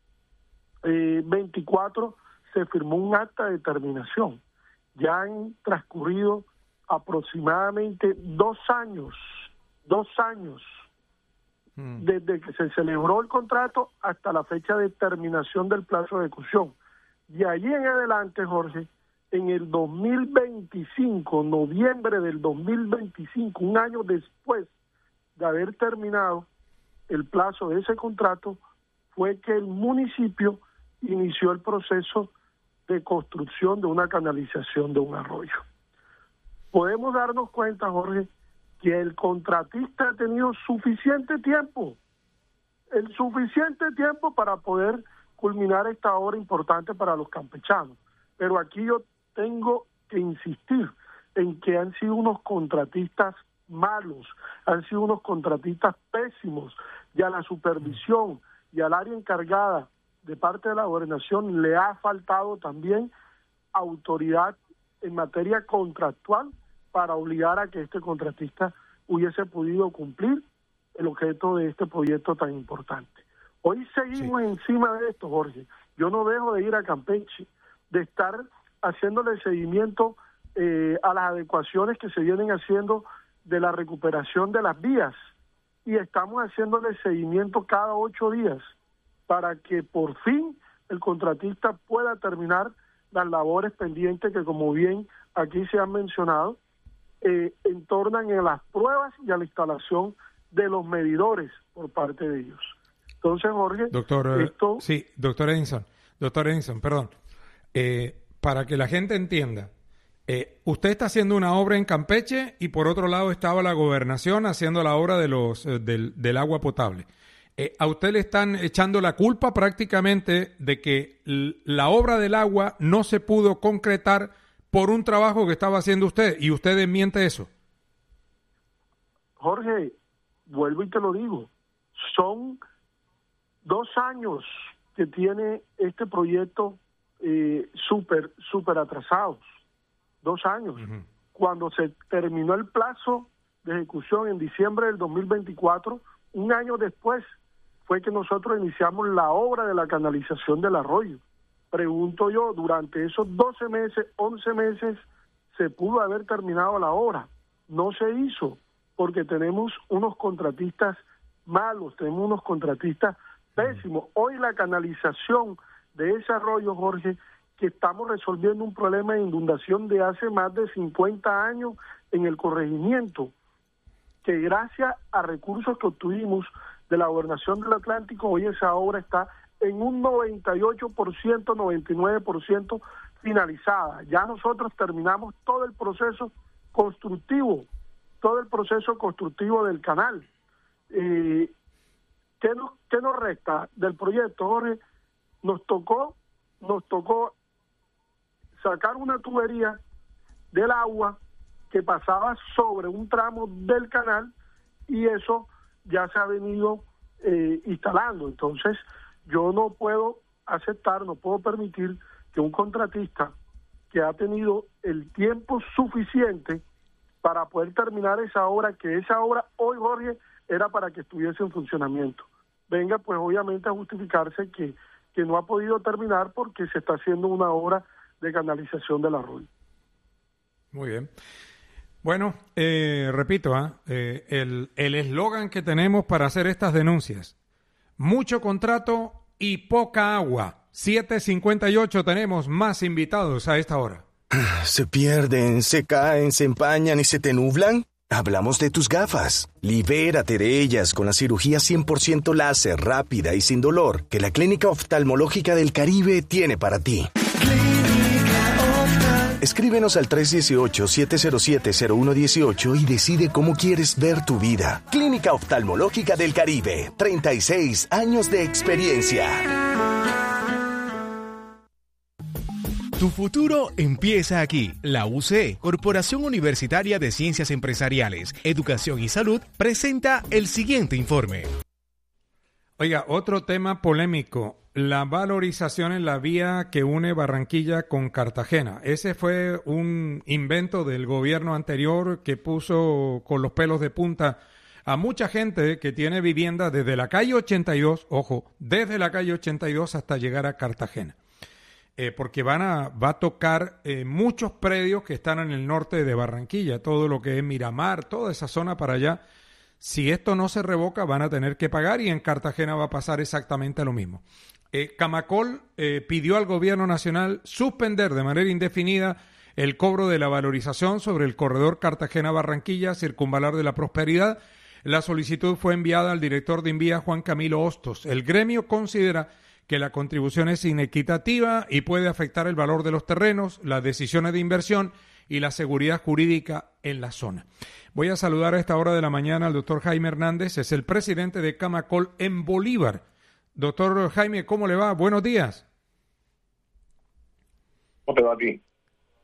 veinticuatro se firmó un acta de terminación. Ya han transcurrido aproximadamente dos años, dos años, mm. desde que se celebró el contrato hasta la fecha de terminación del plazo de ejecución. Y allí en adelante, Jorge, en el dos mil veinticinco, noviembre del dos mil veinticinco, un año después de haber terminado el plazo de ese contrato, fue que el municipio inició el proceso de construcción de una canalización de un arroyo. Podemos darnos cuenta, Jorge, que el contratista ha tenido suficiente tiempo, el suficiente tiempo para poder culminar esta obra importante para los campechanos. Pero aquí yo tengo que insistir en que han sido unos contratistas malos, han sido unos contratistas pésimos, y a la supervisión y al área encargada de parte de la gobernación le ha faltado también autoridad en materia contractual para obligar a que este contratista hubiese podido cumplir el objeto de este proyecto tan importante. Hoy seguimos sí. encima de esto, Jorge. Yo no dejo de ir a Campeche, de estar haciéndole seguimiento eh, a las adecuaciones que se vienen haciendo de la recuperación de las vías, y estamos haciéndole seguimiento cada ocho días para que por fin el contratista pueda terminar las labores pendientes que, como bien aquí se han mencionado, eh, entornan en las pruebas y a la instalación de los medidores por parte de ellos. Entonces, Jorge, doctor, esto... sí, doctor Edinson, doctor Edinson, perdón, eh, para que la gente entienda, eh, usted está haciendo una obra en Campeche y por otro lado estaba la gobernación haciendo la obra de los eh, del, del agua potable. Eh, a usted le están echando la culpa prácticamente de que l- la obra del agua no se pudo concretar por un trabajo que estaba haciendo usted, y usted desmiente eso. Jorge, vuelvo y te lo digo, son dos años que tiene este proyecto eh, súper, súper atrasados, dos años. Uh-huh. Cuando se terminó el plazo de ejecución en diciembre del dos mil veinticuatro, un año después fue que nosotros iniciamos la obra de la canalización del arroyo. Pregunto yo, durante esos doce meses, once meses, se pudo haber terminado la obra. No se hizo, porque tenemos unos contratistas malos, tenemos unos contratistas pésimos. Hoy la canalización de ese arroyo, Jorge, que estamos resolviendo un problema de inundación de hace más de cincuenta años en el corregimiento, que gracias a recursos que obtuvimos de la Gobernación del Atlántico, hoy esa obra está en un noventa y ocho por ciento, noventa y nueve por ciento finalizada. Ya nosotros terminamos todo el proceso constructivo, todo el proceso constructivo del canal. Eh, ¿qué, nos, ¿Qué nos resta del proyecto, Jorge? Nos tocó, nos tocó sacar una tubería del agua que pasaba sobre un tramo del canal, y eso ya se ha venido eh, instalando. Entonces, yo no puedo aceptar, no puedo permitir que un contratista que ha tenido el tiempo suficiente para poder terminar esa obra, que esa obra hoy, Jorge, era para que estuviese en funcionamiento, venga pues obviamente a justificarse que, que no ha podido terminar porque se está haciendo una obra de canalización del arroyo. Muy bien. Bueno, eh, repito, ¿eh? Eh, el el eslogan que tenemos para hacer estas denuncias: mucho contrato y poca agua. siete cincuenta y ocho, tenemos más invitados a esta hora. ¿Se pierden, se caen, se empañan y se te nublan? Hablamos de tus gafas. Libérate de ellas con la cirugía cien por ciento láser, rápida y sin dolor, que la Clínica Oftalmológica del Caribe tiene para ti. Escríbenos al tres uno ocho, siete cero siete, cero uno uno ocho y decide cómo quieres ver tu vida. Clínica Oftalmológica del Caribe, treinta y seis años de experiencia. Tu futuro empieza aquí. La U C E, Corporación Universitaria de Ciencias Empresariales, Educación y Salud, presenta el siguiente informe. Oiga, otro tema polémico: la valorización en la vía que une Barranquilla con Cartagena. Ese fue un invento del gobierno anterior que puso con los pelos de punta a mucha gente que tiene vivienda desde la calle ochenta y dos, ojo, desde la calle ochenta y dos hasta llegar a Cartagena. Eh, porque van a, va a tocar eh, muchos predios que están en el norte de Barranquilla, todo lo que es Miramar, toda esa zona para allá. Si esto no se revoca, van a tener que pagar, y en Cartagena va a pasar exactamente lo mismo. Eh, Camacol eh, pidió al gobierno nacional suspender de manera indefinida el cobro de la valorización sobre el corredor Cartagena-Barranquilla, Circunvalar de la Prosperidad. La solicitud fue enviada al director de Invía, Juan Camilo Hostos. El gremio considera que la contribución es inequitativa y puede afectar el valor de los terrenos, las decisiones de inversión y la seguridad jurídica en la zona. Voy a saludar a esta hora de la mañana al doctor Jaime Hernández, es el presidente de Camacol en Bolívar. Doctor Jaime, ¿cómo le va? Buenos días. ¿Cómo te va a ti?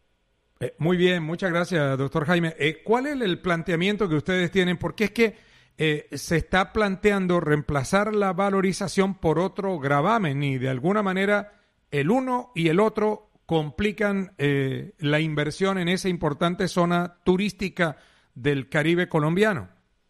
Eh, muy bien, muchas gracias, doctor Jaime. Eh, ¿Cuál es el planteamiento que ustedes tienen? Porque es que eh, se está planteando reemplazar la valorización por otro gravamen y de alguna manera el uno y el otro complican eh, la inversión en esa importante zona turística del Caribe colombiano.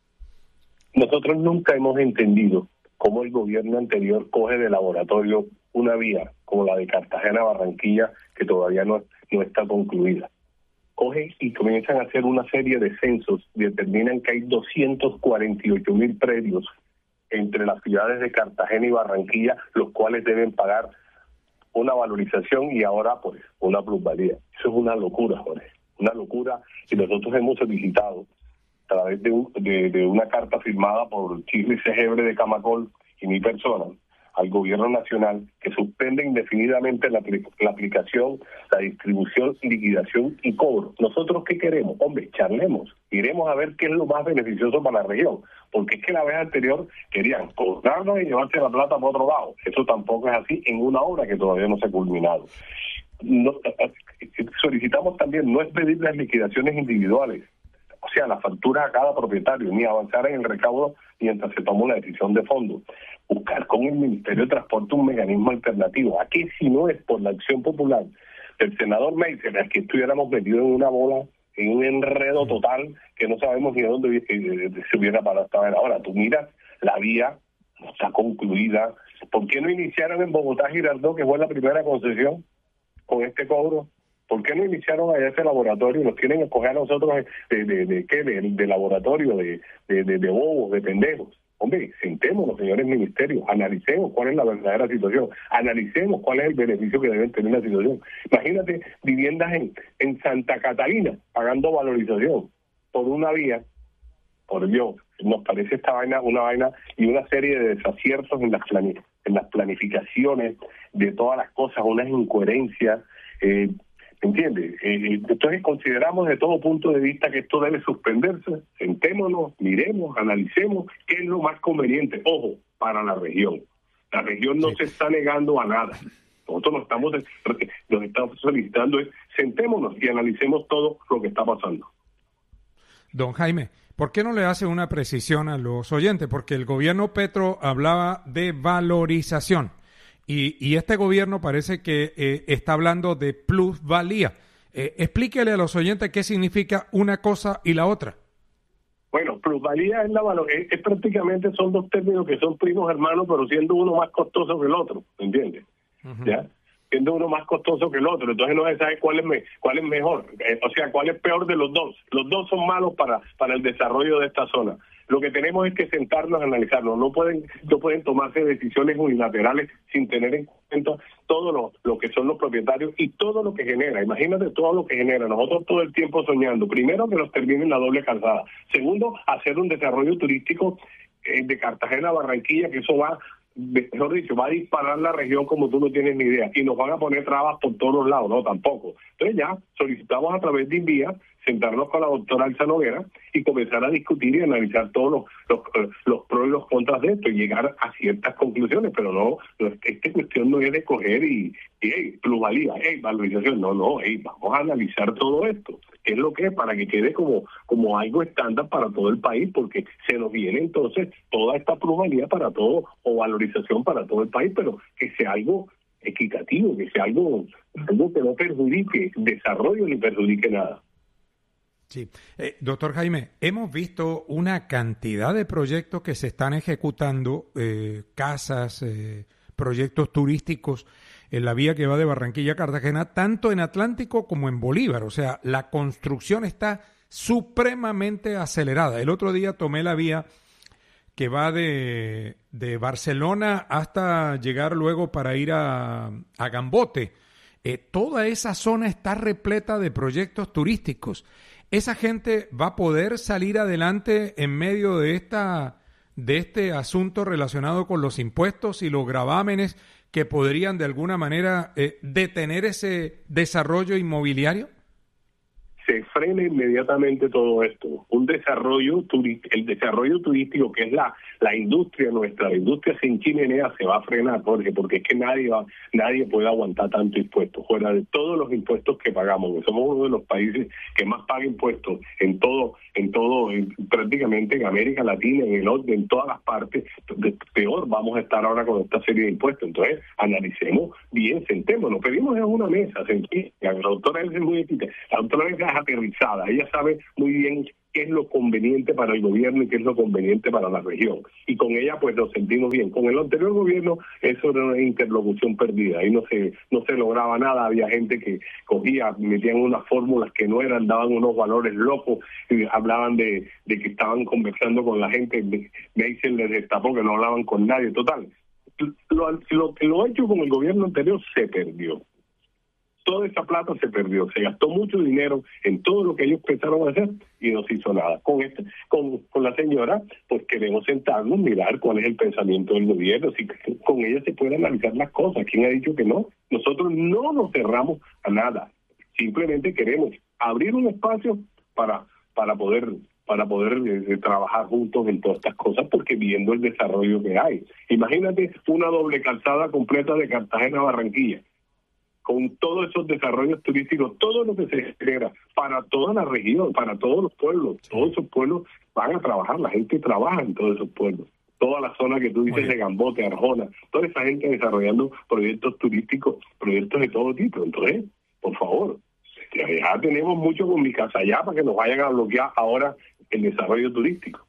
Nosotros nunca hemos entendido cómo el gobierno anterior coge de laboratorio una vía como la de Cartagena-Barranquilla que todavía no, no está concluida. Coge y comienzan a hacer una serie de censos y determinan que hay doscientos cuarenta y ocho mil predios entre las ciudades de Cartagena y Barranquilla, los cuales deben pagar una valorización y ahora pues una plusvalía. Eso es una locura, Jorge, una locura, y nosotros hemos solicitado a través de, un, de, de una carta firmada por Chirri Segebre de Camacol y mi persona al gobierno nacional que suspende indefinidamente la, la aplicación, la distribución, liquidación y cobro. ¿Nosotros qué queremos? Hombre, charlemos, iremos a ver qué es lo más beneficioso para la región, porque es que la vez anterior querían cobrarnos y llevarse la plata por otro lado. Eso tampoco es así en una obra que todavía no se ha culminado. No, solicitamos también no expedir las liquidaciones individuales, o sea, las facturas a cada propietario, ni avanzar en el recaudo mientras se toma una decisión de fondo. Buscar con el Ministerio de Transporte un mecanismo alternativo. Aquí, si no es por la acción popular del senador Meitzer, es que estuviéramos metidos en una bola, en un enredo total, que no sabemos ni a dónde se hubiera parado esta vez. Ahora, tú miras, la vía no está concluida. ¿Por qué no iniciaron en Bogotá Girardot, que fue la primera concesión, con este cobro? ¿Por qué no iniciaron allá ese laboratorio y nos quieren escoger a nosotros de, de, de qué, de, de laboratorio, de, de, de, de bobos, de pendejos? Hombre, sentémonos, señores ministerios, analicemos cuál es la verdadera situación, analicemos cuál es el beneficio que deben tener la situación. Imagínate viviendas en, en Santa Catalina pagando valorización por una vía. Por Dios, nos parece esta vaina una vaina y una serie de desaciertos en las, plani en las planificaciones de todas las cosas, unas incoherencias. Eh, ¿Entiendes? Eh, entonces consideramos de todo punto de vista que esto debe suspenderse. Sentémonos, miremos, analicemos qué es lo más conveniente. Ojo, para la región. La región no sí. se está negando a nada. Nosotros nos estamos, nos estamos solicitando es sentémonos y analicemos todo lo que está pasando. Don Jaime, ¿por qué no le hace una precisión a los oyentes? Porque el gobierno Petro hablaba de valorización. Y, y este gobierno parece que eh, está hablando de plusvalía. Eh, explíquele a los oyentes qué significa una cosa y la otra. Bueno, plusvalía es la valor, es, es prácticamente son dos términos que son primos hermanos, pero siendo uno más costoso que el otro, ¿entiendes? Uh-huh. ¿Ya? Siendo uno más costoso que el otro, entonces no se sabe cuál es me, cuál es mejor, eh, o sea, cuál es peor de los dos. Los dos son malos para para el desarrollo de esta zona. Lo que tenemos es que sentarnos a analizarlo. No pueden no pueden tomarse decisiones unilaterales sin tener en cuenta todo lo, lo que son los propietarios y todo lo que genera. Imagínate todo lo que genera. Nosotros todo el tiempo soñando. Primero, que nos terminen la doble calzada. Segundo, hacer un desarrollo turístico eh, de Cartagena a Barranquilla, que eso va, mejor dicho, va a disparar la región como tú no tienes ni idea. Y nos van a poner trabas por todos los lados. No, tampoco. Entonces ya solicitamos a través de INVIA sentarnos con la doctora Elsa Noguera y comenzar a discutir y analizar todos los, los, los pros y los contras de esto y llegar a ciertas conclusiones, pero no, no esta cuestión no es de coger y, y hey, plusvalía, hey, valorización, no, no, hey, vamos a analizar todo esto, qué es lo que es, para que quede como, como algo estándar para todo el país, porque se nos viene entonces toda esta plusvalía para todo, o valorización para todo el país, pero que sea algo equitativo, que sea algo, algo que no perjudique desarrollo ni perjudique nada. Sí. Eh, doctor Jaime, hemos visto una cantidad de proyectos que se están ejecutando, eh, casas, eh, proyectos turísticos en la vía que va de Barranquilla a Cartagena, tanto en Atlántico como en Bolívar. O sea, la construcción está supremamente acelerada. El otro día tomé la vía que va de, de Barcelona hasta llegar luego para ir a, a Gambote. Eh, toda esa zona está repleta de proyectos turísticos. ¿Esa gente va a poder salir adelante en medio de esta de este asunto relacionado con los impuestos y los gravámenes que podrían de alguna manera eh, detener ese desarrollo inmobiliario? se frena inmediatamente todo esto. Un desarrollo turístico, el desarrollo turístico que es la la industria nuestra, la industria sin chimenea se va a frenar, Jorge, porque es que nadie va, nadie puede aguantar tanto impuestos, fuera de todos los impuestos que pagamos. Somos uno de los países que más paga impuestos en todo, en todo, en, prácticamente en América Latina, en el norte, en todas las partes. De, peor vamos a estar ahora con esta serie de impuestos. Entonces, analicemos bien, sentémonos, pedimos en una mesa, sentimos. La doctora Elsa es muy equita, la doctora Elsa es aterrizada, ella sabe muy bien qué es lo conveniente para el gobierno y qué es lo conveniente para la región. Y con ella pues nos sentimos bien. Con el anterior gobierno eso era una interlocución perdida, ahí no se no se lograba nada, había gente que cogía, metían unas fórmulas que no eran, daban unos valores locos, y hablaban de, de que estaban conversando con la gente, Meisel les destapó que no hablaban con nadie, total. Lo, lo, lo hecho con el gobierno anterior se perdió. Toda esa plata se perdió, se gastó mucho dinero en todo lo que ellos pensaron hacer y no se hizo nada. Con este, con, con la señora, pues queremos sentarnos, mirar cuál es el pensamiento del gobierno, si con ella se pueden analizar las cosas. ¿Quién ha dicho que no? Nosotros no nos cerramos a nada, simplemente queremos abrir un espacio para para poder para poder eh, trabajar juntos en todas estas cosas, porque viendo el desarrollo que hay. Imagínate una doble calzada completa de Cartagena a Barranquilla, con todos esos desarrollos turísticos, todo lo que se genera para toda la región, para todos los pueblos. Todos esos pueblos van a trabajar, la gente trabaja en todos esos pueblos. Toda la zona que tú dices de Gambote, Arjona, toda esa gente desarrollando proyectos turísticos, proyectos de todo tipo. Entonces, por favor, ya tenemos mucho con mi casa allá para que nos vayan a bloquear ahora el desarrollo turístico.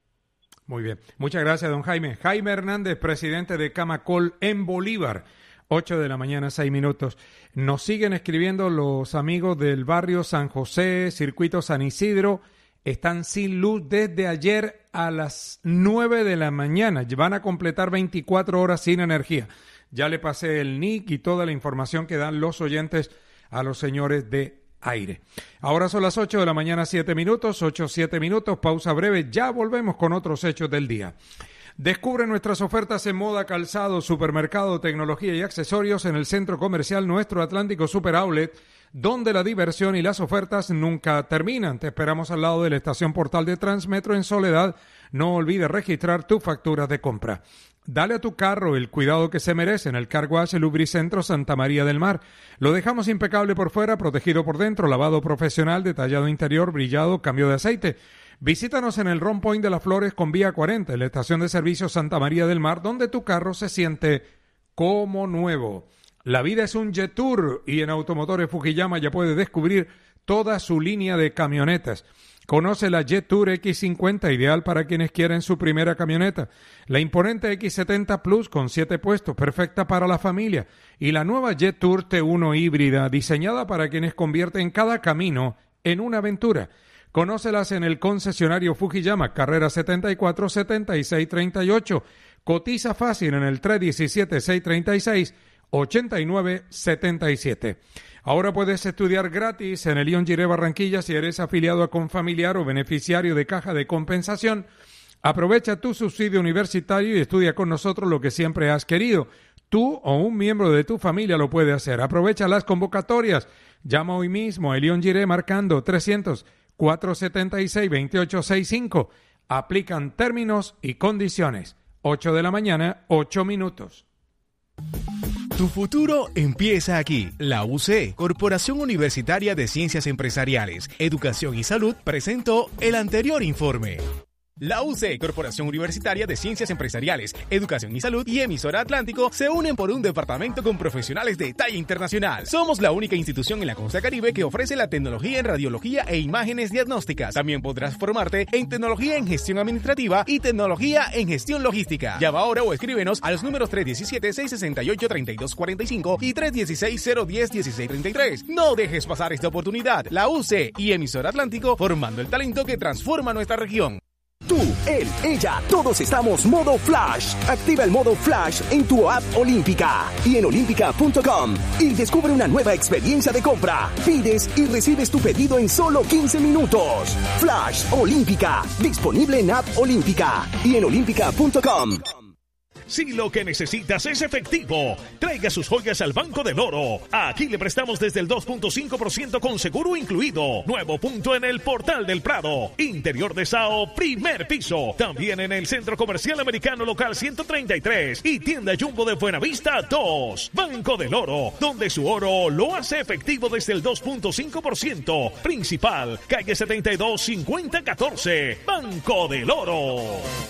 Muy bien. Muchas gracias, don Jaime. Jaime Hernández, presidente de Camacol en Bolívar. ocho de la mañana, seis minutos. Nos siguen escribiendo los amigos del barrio San José, Circuito San Isidro. Están sin luz desde ayer a las nueve de la mañana. Van a completar veinticuatro horas sin energía. Ya le pasé el N I C y toda la información que dan los oyentes a los señores de aire. Ahora son las ocho de la mañana, siete minutos, ocho, siete minutos. Pausa breve. Ya volvemos con otros hechos del día. Descubre nuestras ofertas en moda, calzado, supermercado, tecnología y accesorios en el centro comercial Nuestro Atlántico Super Outlet, donde la diversión y las ofertas nunca terminan. Te esperamos al lado de la estación Portal de Transmetro en Soledad. No olvides registrar tus facturas de compra. Dale a tu carro el cuidado que se merece en el Car Wash Lubricentro Santa María del Mar. Lo dejamos impecable por fuera, protegido por dentro, lavado profesional, detallado interior, brillado, cambio de aceite. Visítanos en el Ron Point de las Flores con vía cuarenta, en la estación de servicio Santa María del Mar, donde tu carro se siente como nuevo. La vida es un Jet Tour y en Automotores Fujiyama ya puedes descubrir toda su línea de camionetas. Conoce la Jet Tour equis cincuenta, ideal para quienes quieren su primera camioneta. La imponente equis setenta Plus con siete puestos, perfecta para la familia. Y la nueva Jet Tour T uno híbrida, diseñada para quienes convierten cada camino en una aventura. Conócelas en el concesionario Fujiyama, carrera setenta y cuatro, setenta y seis, treinta y ocho. Cotiza fácil en el tres uno siete, seis tres seis, ocho nueve siete siete. Ahora puedes estudiar gratis en el León Giré Barranquilla si eres afiliado a Confamiliar o beneficiario de Caja de Compensación. Aprovecha tu subsidio universitario y estudia con nosotros lo que siempre has querido. Tú o un miembro de tu familia lo puede hacer. Aprovecha las convocatorias. Llama hoy mismo a León Giré marcando trescientos, cuatrocientos setenta y seis, veintiocho sesenta y cinco. Aplican términos y condiciones. ocho de la mañana, ocho minutos. Tu futuro empieza aquí. La U C, Corporación Universitaria de Ciencias Empresariales, Educación y Salud, presentó el anterior informe. La U C, Corporación Universitaria de Ciencias Empresariales, Educación y Salud y Emisora Atlántico se unen por un departamento con profesionales de talla internacional. Somos la única institución en la costa caribe que ofrece la tecnología en radiología e imágenes diagnósticas. También podrás formarte en tecnología en gestión administrativa y tecnología en gestión logística. Llama ahora o escríbenos a los números tres uno siete, seis seis ocho, tres dos cuatro cinco y tres uno seis, cero uno cero, uno seis tres tres. No dejes pasar esta oportunidad. La U C y Emisora Atlántico formando el talento que transforma nuestra región. Tú, él, ella, todos estamos modo Flash. Activa el modo Flash en tu app Olímpica y en olímpica punto com y descubre una nueva experiencia de compra. Pides y recibes tu pedido en solo quince minutos. Flash Olímpica, disponible en app Olímpica y en olímpica punto com. Si lo que necesitas es efectivo, traiga sus joyas al Banco del Oro. Aquí le prestamos desde el dos punto cinco por ciento con seguro incluido. Nuevo punto en el Portal del Prado. Interior de Sao, primer piso. También en el Centro Comercial Americano Local ciento treinta y tres y Tienda Jumbo de Buenavista dos. Banco del Oro, donde su oro lo hace efectivo desde el dos punto cinco por ciento. Principal, calle setenta y dos, cincuenta catorce. Banco del Oro.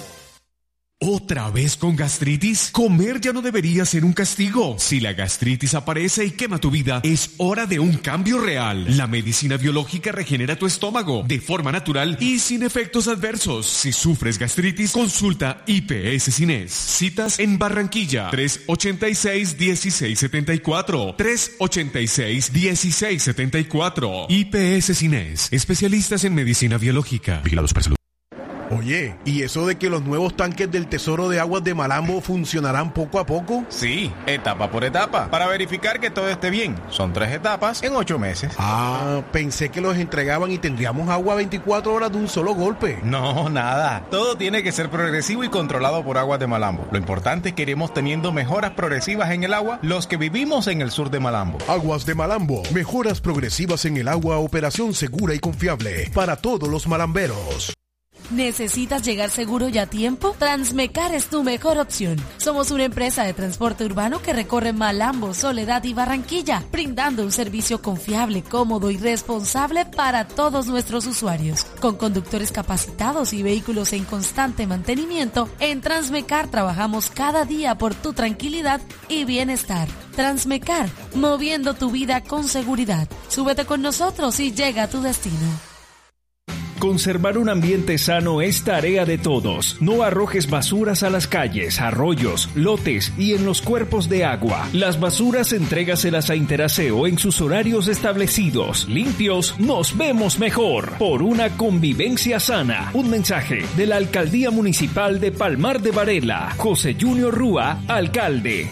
¿Otra vez con gastritis? Comer ya no debería ser un castigo. Si la gastritis aparece y quema tu vida, es hora de un cambio real. La medicina biológica regenera tu estómago de forma natural y sin efectos adversos. Si sufres gastritis, consulta I P S Cines. Citas en Barranquilla, tres ochenta y seis, dieciséis setenta y cuatro. tres ochenta y seis, dieciséis setenta y cuatro. I P S Cines, especialistas en medicina biológica. Vigilados por salud. Oye, ¿y eso de que los nuevos tanques del Tesoro de Aguas de Malambo funcionarán poco a poco? Sí, etapa por etapa, para verificar que todo esté bien. Son tres etapas en ocho meses. Ah, pensé que los entregaban y tendríamos agua veinticuatro horas de un solo golpe. No, nada. Todo tiene que ser progresivo y controlado por Aguas de Malambo. Lo importante es que iremos teniendo mejoras progresivas en el agua los que vivimos en el sur de Malambo. Aguas de Malambo, mejoras progresivas en el agua, operación segura y confiable para todos los malamberos. ¿Necesitas llegar seguro y a tiempo? Transmecar es tu mejor opción. Somos una empresa de transporte urbano que recorre Malambo, Soledad y Barranquilla, brindando un servicio confiable, cómodo y responsable para todos nuestros usuarios. Con conductores capacitados y vehículos en constante mantenimiento, en Transmecar trabajamos cada día por tu tranquilidad y bienestar. Transmecar, moviendo tu vida con seguridad. Súbete con nosotros y llega a tu destino. Conservar un ambiente sano es tarea de todos. No arrojes basuras a las calles, arroyos, lotes y en los cuerpos de agua. Las basuras entrégaselas a Interaseo en sus horarios establecidos. Limpios, nos vemos mejor. Por una convivencia sana. Un mensaje de la Alcaldía Municipal de Palmar de Varela. José Junior Rúa, alcalde.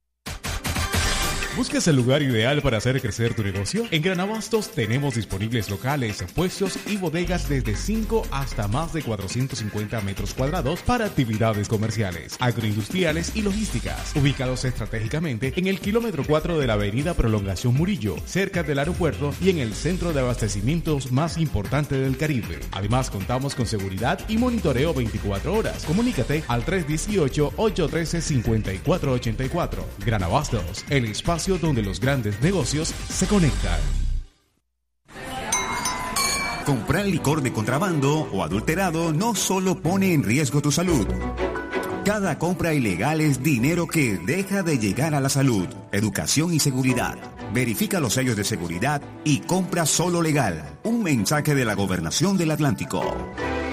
¿Buscas el lugar ideal para hacer crecer tu negocio? En Gran Abastos tenemos disponibles locales, puestos y bodegas desde cinco hasta más de cuatrocientos cincuenta metros cuadrados para actividades comerciales, agroindustriales y logísticas, ubicados estratégicamente en el kilómetro cuatro de la avenida Prolongación Murillo, cerca del aeropuerto y en el centro de abastecimientos más importante del Caribe. Además, contamos con seguridad y monitoreo veinticuatro horas. Comunícate al tres uno ocho, ocho uno tres, cinco cuatro ocho cuatro. Gran Abastos, el espacio donde los grandes negocios se conectan. Comprar licor de contrabando o adulterado no solo pone en riesgo tu salud. Cada compra ilegal es dinero que deja de llegar a la salud, educación y seguridad. Verifica los sellos de seguridad y compra solo legal. Un mensaje de la Gobernación del Atlántico.